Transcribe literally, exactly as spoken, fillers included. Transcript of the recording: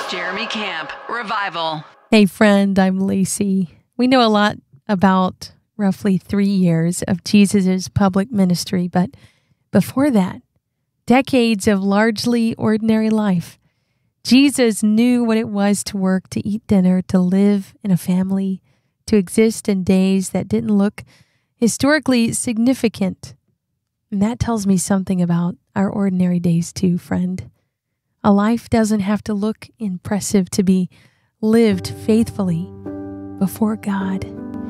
Jeremy Camp, Revival. Hey friend, I'm Lacey. We know a lot about roughly three years of Jesus' public ministry, but before that, decades of largely ordinary life. Jesus knew what it was to work, to eat dinner, to live in a family, to exist in days that didn't look historically significant. And that tells me something about our ordinary days too, friend. A life doesn't have to look impressive to be lived faithfully before God.